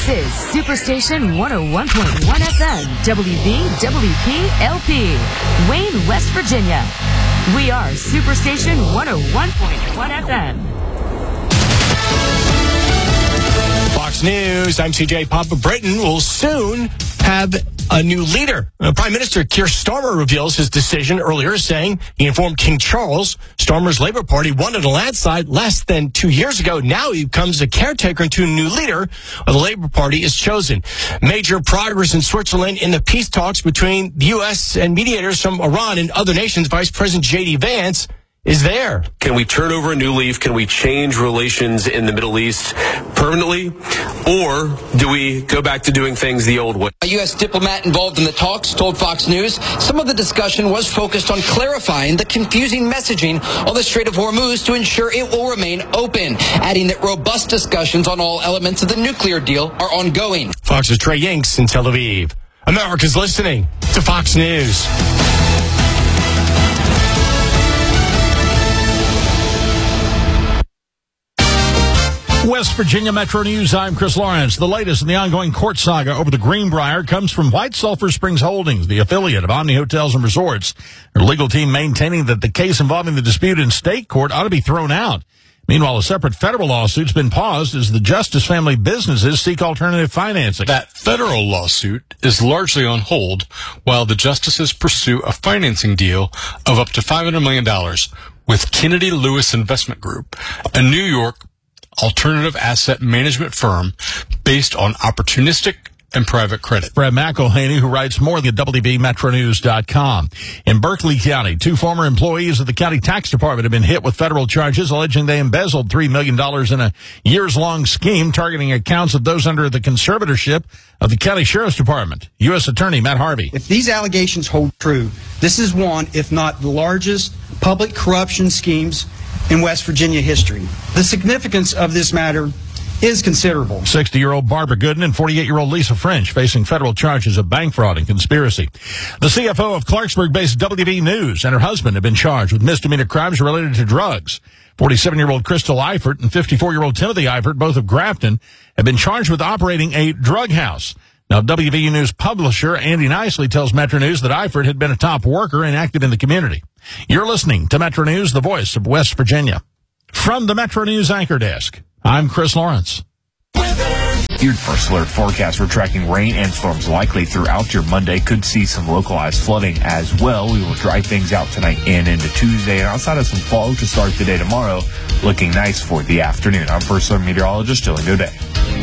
This is Superstation 101.1 FM, WVWP-LP, Wayne, West Virginia. We are Superstation 101.1 FM. Fox News, I'm CJ. Papa Britain will soon have a new leader. Prime Minister Keir Starmer reveals his decision earlier, saying he informed King Charles Starmer's Labour Party won in a landslide less than 2 years ago. Now he becomes a caretaker until a new leader of the Labour Party is chosen. Major progress in Switzerland in the peace talks between the U.S. and mediators from Iran and other nations. Vice President J.D. Vance is there. Can we turn over a new leaf? Can we change relations in the Middle East permanently? Or do we go back to doing things the old way? A U.S. diplomat involved in the talks told Fox News some of the discussion was focused on clarifying the confusing messaging on the Strait of Hormuz to ensure it will remain open, adding that robust discussions on all elements of the nuclear deal are ongoing. Fox's Trey Yanks in Tel Aviv. America's listening to Fox News. West Virginia Metro News, I'm Chris Lawrence. The latest in the ongoing court saga over the Greenbrier comes from White Sulphur Springs Holdings, the affiliate of Omni Hotels and Resorts. Their legal team maintaining that the case involving the dispute in state court ought to be thrown out. Meanwhile, a separate federal lawsuit's been paused as the Justice family businesses seek alternative financing. That federal lawsuit is largely on hold while the Justices pursue a financing deal of up to $500 million with Kennedy Lewis Investment Group, a New York alternative asset management firm based on opportunistic and private credit. Brad McElhaney, who writes more at WVMetroNews.com. In Berkeley County, 2 former employees of the county tax department have been hit with federal charges alleging they embezzled $3 million in a years-long scheme targeting accounts of those under the conservatorship of the county sheriff's department. U.S. Attorney Matt Harvey. If these allegations hold true, this is one, if not the largest, public corruption schemes in West Virginia history. The significance of this matter is considerable. 60-year-old Barbara Gooden and 48-year-old Lisa French facing federal charges of bank fraud and conspiracy. The CFO of Clarksburg-based WV News and her husband have been charged with misdemeanor crimes related to drugs. 47-year-old Crystal Eifert and 54-year-old Timothy Eifert, both of Grafton, have been charged with operating a drug house. Now, WVU News publisher Andy Nicely tells Metro News that Eifert had been a top worker and active in the community. You're listening to Metro News, the voice of West Virginia. From the Metro News Anchor Desk, I'm Chris Lawrence. Your first alert forecast, we're tracking rain and storms likely throughout your Monday. Could see some localized flooding as well. We will dry things out tonight and into Tuesday. And outside of some fog to start the day tomorrow, looking nice for the afternoon. I'm First Alert Meteorologist Dylan Godet.